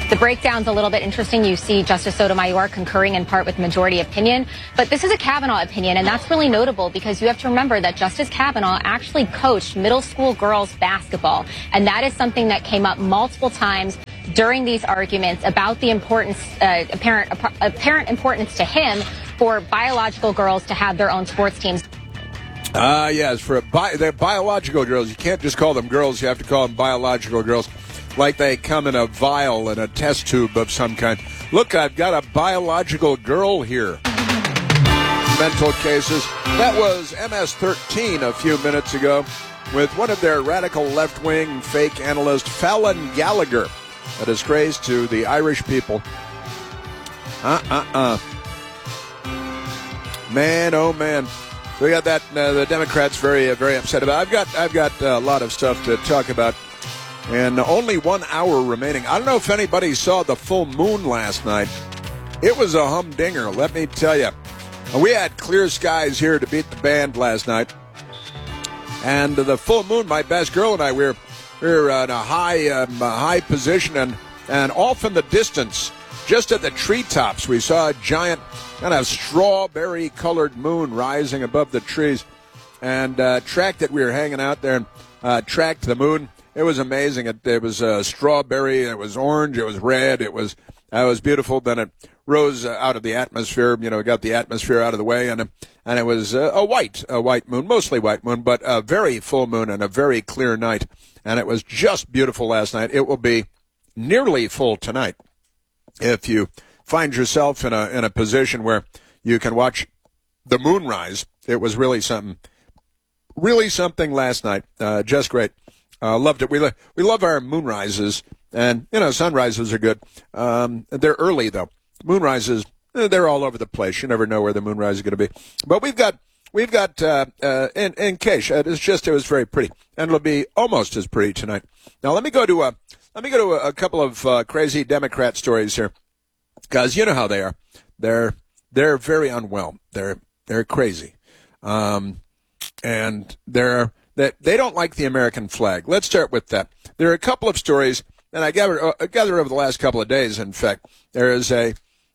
The breakdown's a little bit interesting. You see Justice Sotomayor concurring in part with majority opinion, but this is a Kavanaugh opinion, and that's really notable because you have to remember that Justice Kavanaugh actually coached middle school girls basketball, and that is something that came up multiple times during these arguments about the importance, apparent importance to him for biological girls to have their own sports teams. Yes, they're biological girls. You can't just call them girls. You have to call them biological girls, like they come in a vial and a test tube of some kind. Look, I've got a biological girl here. Mental cases. That was MS-13 a few minutes ago with one of their radical left-wing fake analysts, Fallon Gallagher, a disgrace to the Irish people. Man, oh man. We got that. The Democrats very upset about. I've got a lot of stuff to talk about, and only 1 hour remaining. I don't know if anybody saw the full moon last night. It was a humdinger, let me tell you. We had clear skies here to beat the band last night, and the full moon. My best girl and I we were in a high position, and off in the distance, just at the treetops, we saw a giant kind of strawberry-colored moon rising above the trees, and tracked it. We were hanging out there and tracked the moon. It was amazing. It was strawberry, it was orange, it was red. It was beautiful. Then it rose out of the atmosphere. Got the atmosphere out of the way, and it was a white moon, mostly white moon, but a very full moon and a very clear night. And it was just beautiful last night. It will be nearly full tonight if you find yourself in a position where you can watch the moon rise. It was really something last night. Just great. Loved it. We love our moon rises, and sunrises are good. They're early though. Moon rises, they're all over the place. You never know where the moonrise is going to be. But we've got in Cache. It was very pretty, and it'll be almost as pretty tonight. Now let me go to a couple of crazy Democrat stories here. Because you know how they are. They're very unwell. They're crazy. And they don't like the American flag. Let's start with that. There are a couple of stories, and I gathered over the last couple of days, in fact. There is a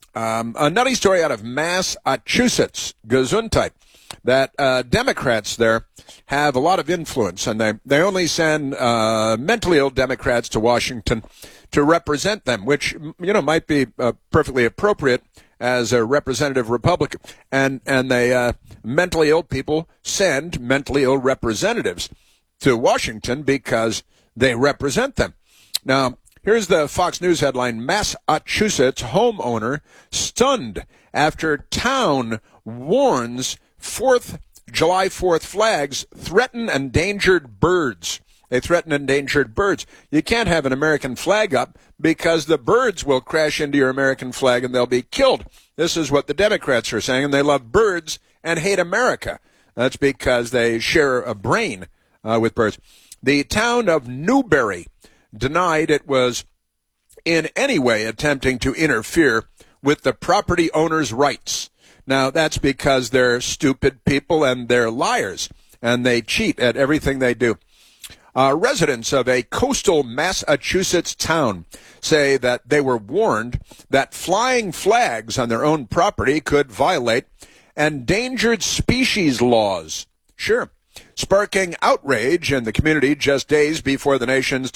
nutty story out of Massachusetts, Gesundheit, that Democrats there have a lot of influence, and they only send mentally ill Democrats to Washington to represent them, which might be perfectly appropriate as a representative Republican. And they mentally ill people send mentally ill representatives to Washington because they represent them. Now, here's the Fox News headline: Massachusetts homeowner stunned after town warns July 4th flags threaten endangered birds. They threaten endangered birds. You can't have an American flag up because the birds will crash into your American flag and they'll be killed. This is what the Democrats are saying, and they love birds and hate America. That's because they share a brain with birds. The town of Newbury denied it was in any way attempting to interfere with the property owner's rights. Now, that's because they're stupid people and they're liars, and they cheat at everything they do. Residents of a coastal Massachusetts town say that they were warned that flying flags on their own property could violate endangered species laws. Sure. Sparking outrage in the community just days before the nation's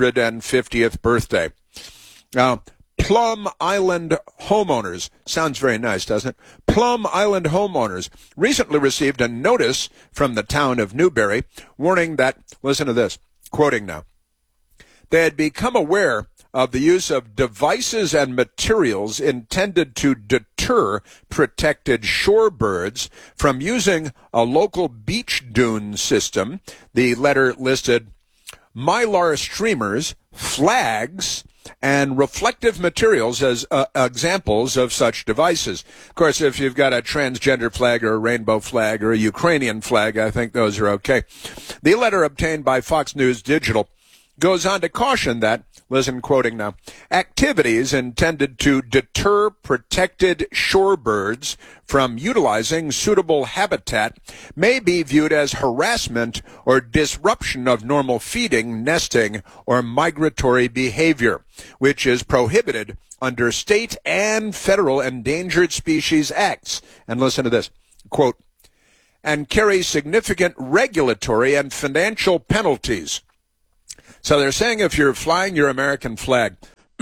250th birthday. Now, Plum Island homeowners, sounds very nice, doesn't it? Plum Island homeowners recently received a notice from the town of Newbury warning that, listen to this, quoting now, they had become aware of the use of devices and materials intended to deter protected shorebirds from using a local beach dune system. The letter listed mylar streamers, flags, and reflective materials as examples of such devices. Of course, if you've got a transgender flag or a rainbow flag or a Ukrainian flag, I think those are okay. The letter obtained by Fox News Digital goes on to caution that Listen, quoting now. Activities intended to deter protected shorebirds from utilizing suitable habitat may be viewed as harassment or disruption of normal feeding, nesting, or migratory behavior, which is prohibited under state and federal Endangered Species Acts. And listen to this, quote, and carry significant regulatory and financial penalties. So they're saying if you're flying your American flag,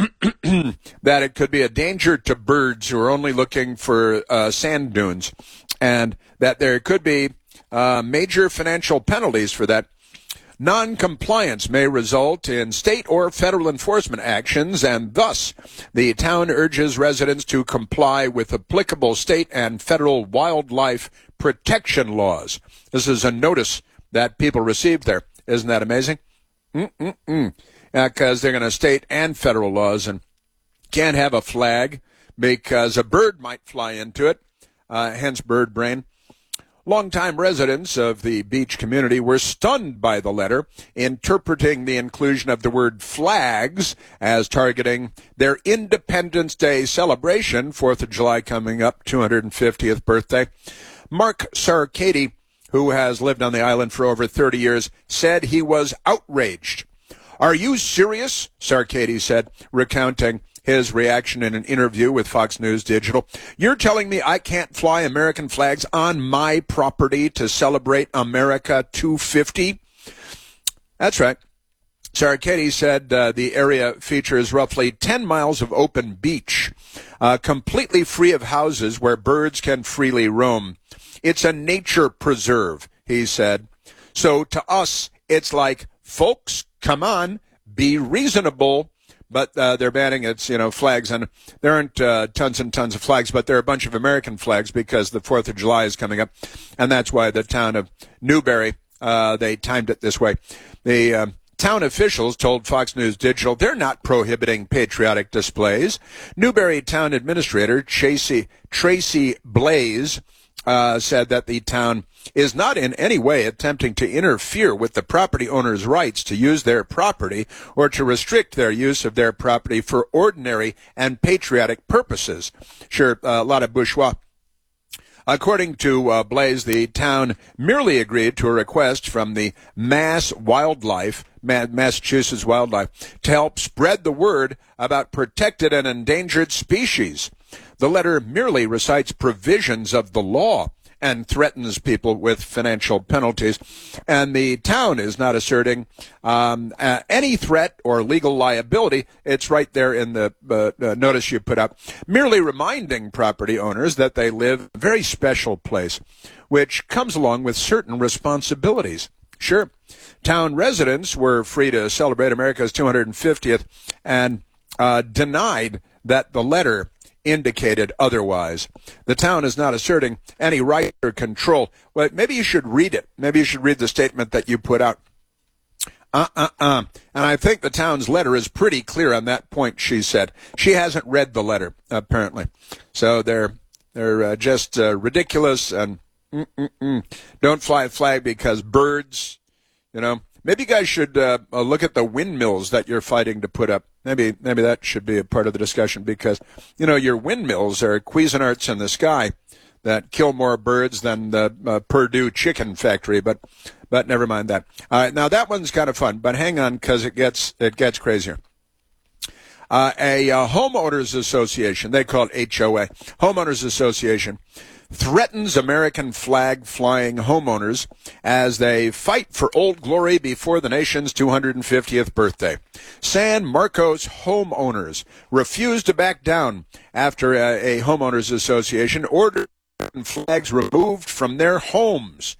that it could be a danger to birds who are only looking for sand dunes, and that there could be major financial penalties for that. Non-compliance may result in state or federal enforcement actions, and thus the town urges residents to comply with applicable state and federal wildlife protection laws. This is a notice that people received there. Isn't that amazing? Because they're going to state and federal laws, and can't have a flag because a bird might fly into it, hence bird brain. Longtime residents of the beach community were stunned by the letter, interpreting the inclusion of the word flags as targeting their Independence Day celebration, 4th of July coming up, 250th birthday. Mark Sarkady, who has lived on the island for over 30 years, said he was outraged. Are you serious? Sarkady said, recounting his reaction in an interview with Fox News Digital. You're telling me I can't fly American flags on my property to celebrate America 250? That's right. Sarkady said the area features roughly 10 miles of open beach, completely free of houses where birds can freely roam. It's a nature preserve, he said. So to us, it's like, folks, come on, be reasonable. But they're banning its, flags. And there aren't tons and tons of flags, but there are a bunch of American flags because the 4th of July is coming up. And that's why the town of Newberry, they timed it this way. The town officials told Fox News Digital they're not prohibiting patriotic displays. Newberry town administrator Tracy Blaze said that the town is not in any way attempting to interfere with the property owner's rights to use their property or to restrict their use of their property for ordinary and patriotic purposes. Sure, a lot of bourgeois. According to Blaze, the town merely agreed to a request from the Massachusetts Wildlife to help spread the word about protected and endangered species. The letter merely recites provisions of the law and threatens people with financial penalties. And the town is not asserting any threat or legal liability. It's right there in the notice you put up, merely reminding property owners that they live in a very special place, which comes along with certain responsibilities. Sure, town residents were free to celebrate America's 250th and denied that the letter indicated otherwise. The town is not asserting any right or control. Well, maybe you should read it. Maybe you should read the statement that you put out. And I think the town's letter is pretty clear on that point, she said. She hasn't read the letter, apparently. So they're just ridiculous and don't fly a flag because birds, Maybe you guys should look at the windmills that you're fighting to put up. Maybe that should be a part of the discussion because, your windmills are Cuisinarts in the sky that kill more birds than the Purdue chicken factory. But never mind that. All right, now that one's kind of fun, but hang on because it gets crazier. A homeowners association, they call it HOA, homeowners association, threatens American flag flying homeowners as they fight for Old Glory before the nation's 250th birthday. San Marcos homeowners refused to back down after a homeowners association ordered flags removed from their homes.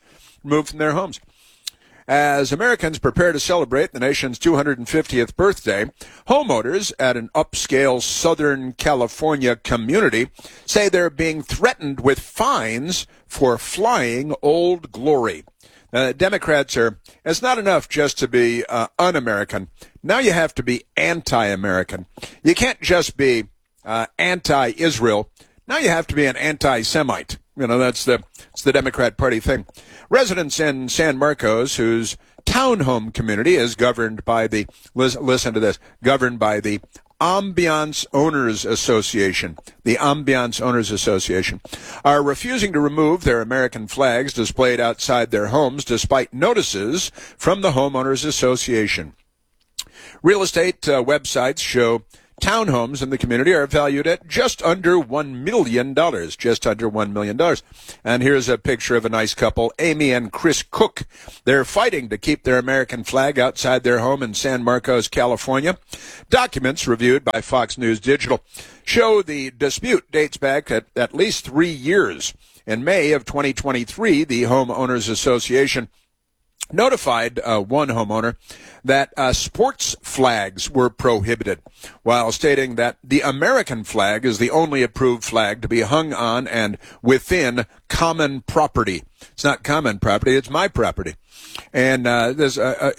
As Americans prepare to celebrate the nation's 250th birthday, homeowners at an upscale Southern California community say they're being threatened with fines for flying Old Glory. Democrats it's not enough just to be un-American. Now you have to be anti-American. You can't just be anti-Israel. Now you have to be an anti-Semite. That's the Democrat Party thing. Residents in San Marcos, whose townhome community is governed by the, listen to this, governed by the Ambiance Owners Association. The Ambiance Owners Association are refusing to remove their American flags displayed outside their homes despite notices from the Homeowners Association. Real estate websites show townhomes in the community are valued at just under $1 million, just under $1 million. And here's a picture of a nice couple, Amy and Chris Cook. They're fighting to keep their American flag outside their home in San Marcos, California. Documents reviewed by Fox News Digital show the dispute dates back at least 3 years. In May of 2023, the Homeowners Association notified one homeowner that sports flags were prohibited, while stating that the American flag is the only approved flag to be hung on and within common property. It's not common property, it's my property. And these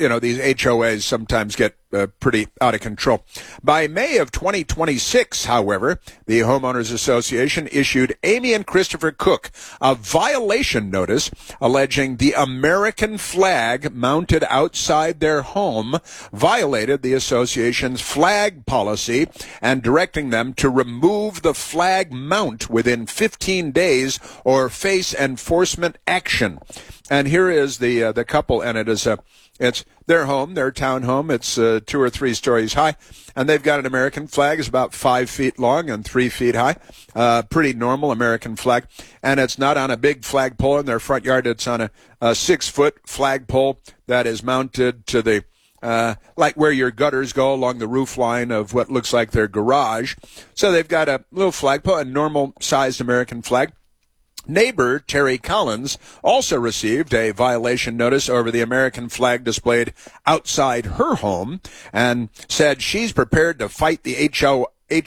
HOAs sometimes get pretty out of control. By May of 2026, however, the Homeowners Association issued Amy and Christopher Cook a violation notice alleging the American flag mounted outside their home violated the association's flag policy and directing them to remove the flag mount within 15 days or face enforcement action. And here is the couple, and it's their home, their townhome. It's 2 or 3 stories high, and they've got an American flag. It's about 5 feet long and 3 feet high. Pretty normal American flag, and it's not on a big flagpole in their front yard. It's on a 6-foot flagpole that is mounted to the like where your gutters go along the roof line of what looks like their garage. So they've got a little flagpole, a normal-sized American flag. Neighbor Terry Collins also received a violation notice over the American flag displayed outside her home and said she's prepared to fight the HOA,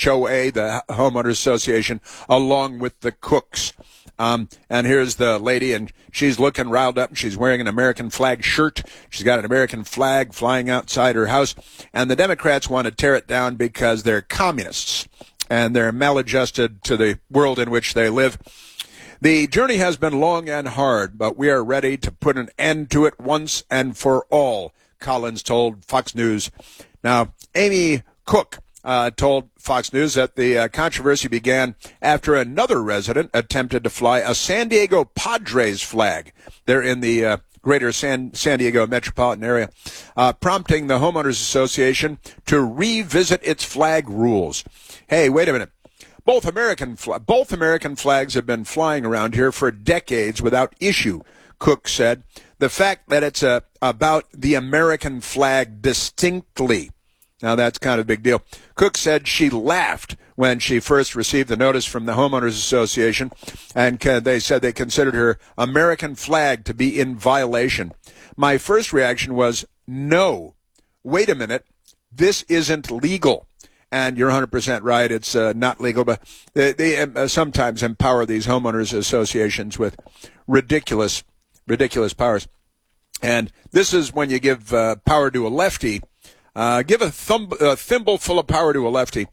the Homeowners Association, along with the Cooks. And here's the lady, and she's looking riled up, and she's wearing an American flag shirt. She's got an American flag flying outside her house, and the Democrats want to tear it down because they're communists, and they're maladjusted to the world in which they live. The journey has been long and hard, but we are ready to put an end to it once and for all, Collins told Fox News. Now, Amy Cook told Fox News that the controversy began after another resident attempted to fly a San Diego Padres flag. They're in the greater San Diego metropolitan area, prompting the Homeowners Association to revisit its flag rules. Hey, wait a minute. Both American flags have been flying around here for decades without issue, Cook said. The fact that it's about the American flag distinctly. Now, that's kind of a big deal. Cook said she laughed when she first received the notice from the Homeowners Association, and they said they considered her American flag to be in violation. My first reaction was, no, wait a minute, this isn't legal. And you're 100% right, it's not legal, but they sometimes empower these homeowners associations with ridiculous powers. And this is when you give power to a lefty. Give a thimble full of power to a lefty,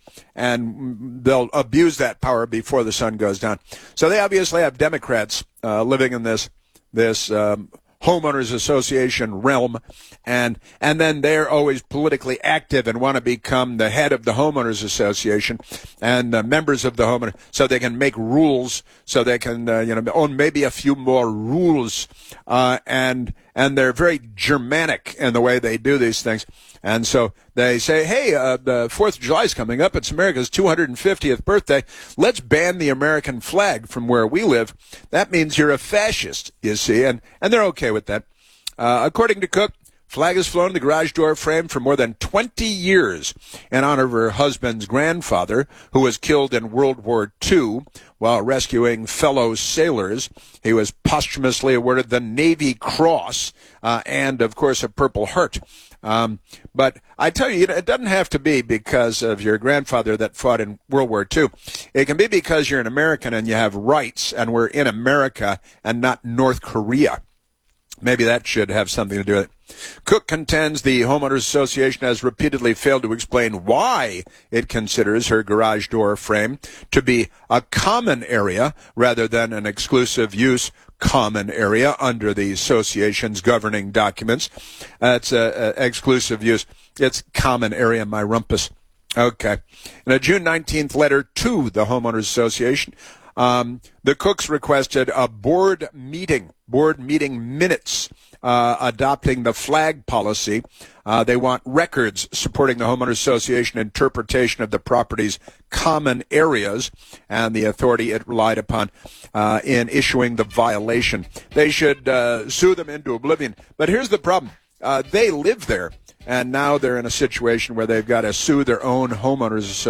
and they'll abuse that power before the sun goes down. So they obviously have Democrats living in this homeowners association realm, and then they're always politically active and want to become the head of the homeowners association and members of the homeowner, so they can make rules, so they can own maybe a few more rules, and they're very Germanic in the way they do these things. And so they say, hey, the 4th of July is coming up. It's America's 250th birthday. Let's ban the American flag from where we live. That means you're a fascist, you see, and they're okay with that. According to Cook, flag has flown in the garage door frame for more than 20 years in honor of her husband's grandfather, who was killed in World War II while rescuing fellow sailors. He was posthumously awarded the Navy Cross and, of course, a Purple Heart. But I tell you, it doesn't have to be because of your grandfather that fought in World War II. It can be because you're an American and you have rights, and we're in America and not North Korea. Maybe that should have something to do with it. Cook contends the Homeowners Association has repeatedly failed to explain why it considers her garage door frame to be a common area rather than an exclusive use common area under the association's governing documents. It's exclusive use. It's common area, my rumpus. Okay. In a June 19th letter to the Homeowners Association, the Cooks requested a board meeting minutes adopting the flag policy. They want records supporting the Homeowners Association interpretation of the property's common areas and the authority it relied upon in issuing the violation. They should sue them into oblivion. But here's the problem. They live there, and now they're in a situation where they've got to sue their own homeowners association.